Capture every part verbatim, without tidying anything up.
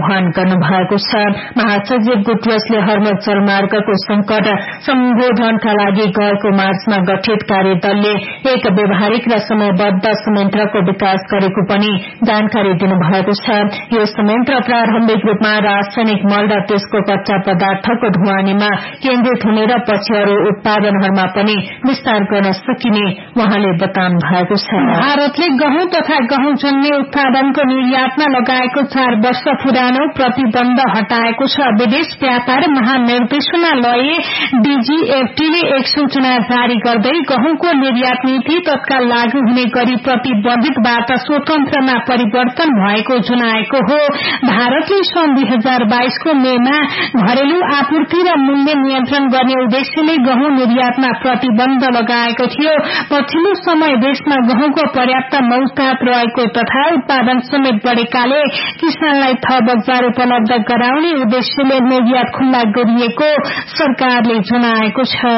आह्वान गर्नुभएको छ। महासचिव गुटरसले हर्मोज जलमार्गको संकट सम्बोधनका लागि गएको मार्चमा गठित कार्यदलले एक व्यावहारिक र समयबद्ध संयन्त्रको विकास गरेको पनि जानकारी दिनुभएको छ। यो संयन्त्र प्रारम्भिक रूपमा रासायनिक मल र त्यसको कच्चा पदार्थको ढुवानीमा केन्द्रित हुने र पछि अरू उत्पादनहरूमा पनि विस्तार गर्न सकिने उहाँले बताउनु भएको छ। भारतले गहुँ तथा गहुँजन्य उत्पादनको निर्यातमा लगाएको चार वर्ष पुरानो प्रतिबन्ध हटाएको छ। विदेश व्यापार महानिर्देशनालय डीजीएफटीले एक सूचना जारी गर्दै गहुँको निर्यात नीति तत्काल लागू हुने गरी प्रतिबन्धितबाट स्वतन्त्रमा परिवर्तन भएको जनाएको हो। भारतले सन् दुई हजार बाइसको मेमा घरेलु आपूर्ति र मूल्य नियन्त्रण गर्ने उद्देश्यले गहुँ निर्यातमा प्रतिबन्ध लगाएको थियो। पछिल्लो समय देशमा गहुँको पर्याप्त मौजदात रहेको तथा उत्पादन समेत बढ़ेकाले किसानलाई थप बजार उपलब्ध गराउने उद्देश्यले निर्यात खुल्ला गरिएको सरकारले जनाएको छ।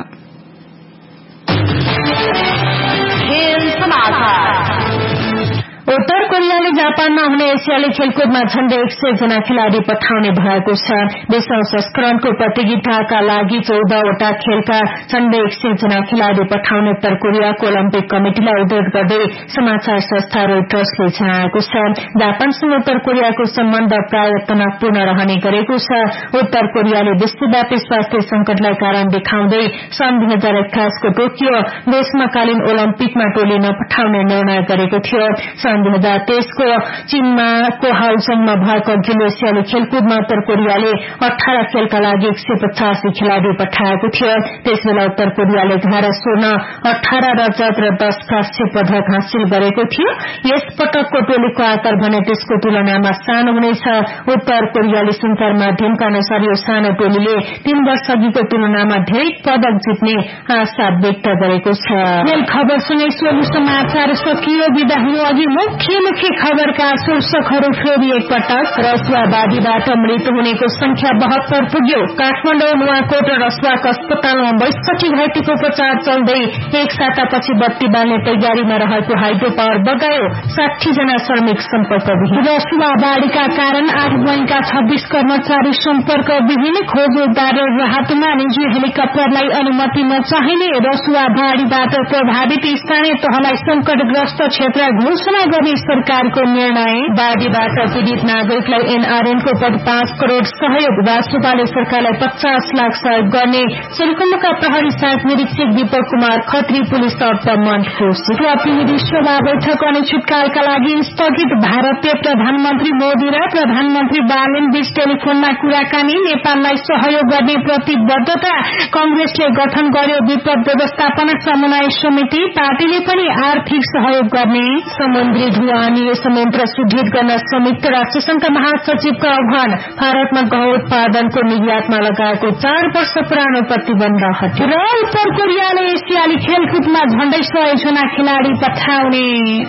उत्तर कोरियाले जापानमा हुने एसियाली खेलकुदमा झण्डै एक सय जना खेलाड़ी पठाउने भएको छ। विश्व संस्करणको प्रतियोगिताका लागि चौधवटा खेलका झण्डै एक सय जना खेलाड़ी पठाउने उत्तर कोरियाको ओलम्पिक कमिटिलाई उद्धृत गर्दै समाचार संस्था रोइटर्सले जनाएको छ। जापानसँग उत्तर कोरियाको सम्बन्ध प्राय तनावपूर्ण रहने गरेको छ। उत्तर कोरियाले विश्वव्यापी स्वास्थ्य संकटलाई कारण देखाउँदै सन् दुई हजार एक्काइसको टोकियो ग्रीष्मकालीन ओलम्पिकमा टोली नपठाउने निर्णय गरेको थियो। सन् दुई हजार तेइसको चीनमा कोहालसङमा भएको अघिल्लो एसियाली खेलकुदमा उत्तर कोरियाले अठार खेलका लागि एक सय पचासी खेलाड़ी पठाएको थियो। त्यसबेला उत्तर कोरियाले एघार स्वर्ण अठार रजत र दश कांस्य पदक हासिल गरेको थियो। यस पटकको टोलीको आकार भने त्यसको तुलनामा सानो हुनेछ। उत्तर कोरियाली संचार माध्यमका अनुसार यो सानो टोलीले तीन वर्ष अघिको तुलनामा धेरै पदक जित्ने आशा व्यक्त गरेको छ। खेल खबरसँगै सोलु समाचार सकियो। विदा हुनु अघि मुख्य मुख्य खबरका शीर्षकहरू फेरि एकपटक। रसुवावादीबाट मृत्यु हुनेको संख्या बहत्तर पुग्यो। काठमाडौँ नुवाकोट र रसुवाको अस्पतालमा बैसठी घाइतेको उपचार चल्दै एक सातापछि बत्ती बाल्ने तयारीमा रहेको हाइड्रो पावर बगायो। साठी जना श्रमिक सम्पर्कविहीन। रसुवावादीका कारण आठ बैंकका छब्बीस कर्मचारी सम्पर्कविहीन। खोज उद्धार र राहतमा निजी हेलिकप्टरलाई अनुमति नचाहिने। रसुवावादीबाट प्रभावित स्थानीय तहलाई संकटग्रस्त क्षेत्र घोषणा गर्ने सरकारको निर्णय। वादीबाट पीड़ित नागरिकलाई एनआरएनको पद पाँच करोड़ सहयोग। राष्ट्रपाले सरकारलाई पचास लाख सहयोग गर्ने। सोलुखुम्बुका प्रहरी सहायक निरीक्षक दीपक कुमार खत्री पुलिस अपमान घोषित। प्रतिनिधि सभा बैठक अनिश्चितकालका लागि स्थगित। भारतीय प्रधानमन्त्री मोदी र प्रधानमन्त्री बालेन बीच टेलिफोनमा कुराकानी। नेपाललाई सहयोग गर्ने प्रतिबद्धता। कंग्रेसले गठन गर्यो विपद व्यवस्थापन समन्वय समिति। पार्टीले पनि आर्थिक सहयोग गर्ने। समुद्री ढुवानी संयन्त्र सुदृढ गर्न संयुक्त राष्ट्रसंघका महासचिवको आह्वान। भारतमा गहुँ उत्पादनको निर्यातमा लगाएको चार वर्ष पुरानो प्रतिबन्ध हट्यो। र उत्तर कोरियाले एसियाली खेलकुदमा झण्डै सय जना खेलाड़ी पठाउने।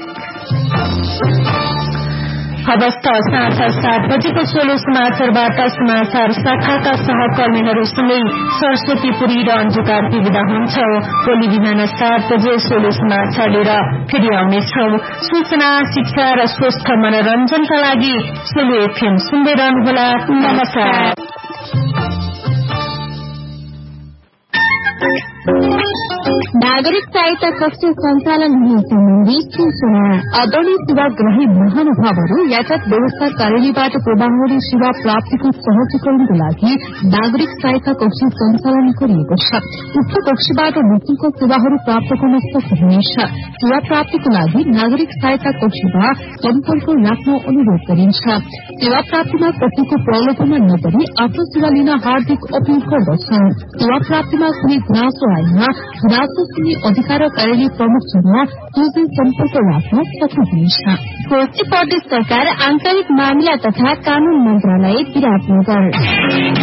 अवस्था साँझ सात बजेको सोलो समाचारबाट समाचार शाखाका सहकर्मीहरूसँगै सरस्वती पुरी र अन्जु कार्की विदा हुन्छौ। भोलि बिहान सात बजे सोलो समाचार लिएर फेरि आउनेछौ। सूचना, शिक्षा र स्वस्थ मनोरञ्जनका लागि सोलो एफएम सुन्दै रहनुहोला। नमस्कार। नागरिक सहायता कक्ष सञ्चालन हुने सम्बन्धी सूचना। आदरणीय सेवाग्राही महानुभावहरू यातायात व्यवस्था कार्यालयबाट प्रदान हुने सेवा प्राप्तिको सहजीकरणको लागि नागरिक सहायता कक्ष सञ्चालन गरिएको छ। उक्त कक्षबाट निशुल्क सेवाहरू प्राप्त गर्न सक्नुहुनेछ। सेवा प्राप्तिको लागि नागरिक सहायता कक्षमा सम्पर्क राख्न अनुरोध गरिन्छ। सेवा प्राप्तिमा कसैको प्रलोभनमा नपरी आफ्नो सेवा लिन हार्दिक अपील गर्दछन्। सेवा प्राप्तिमा कुनै गुनासो आएमा गुनासो सुन्ने अधिकार कार्यालय प्रमुखसँग सोझै सम्पर्क राख्न सक्नुहुनेछ। कोशी प्रदेश सरकार आन्तरिक मामिला तथा कानून मन्त्रालय विराटनगर।